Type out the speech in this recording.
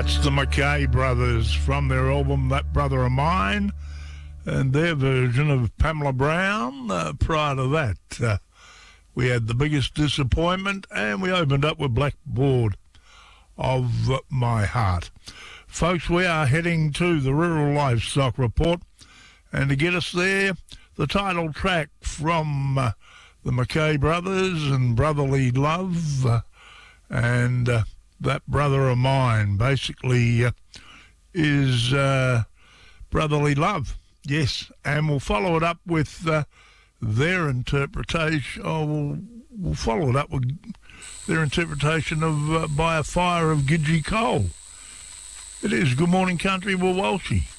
That's the McKay Brothers from their album That Brother of Mine, and their version of Pamela Brown. Prior to that, we had The Biggest Disappointment, and we opened up with Blackboard of My Heart. Folks, we are heading to the Rural Livestock Report, and to get us there, the title track from the McKay Brothers and Brotherly Love, and That Brother of Mine basically is brotherly love. Yes, and we'll follow it up with their interpretation. We'll follow it up with their interpretation of By a Fire of Gidgee Cole. It is Good Morning Country with Walshy.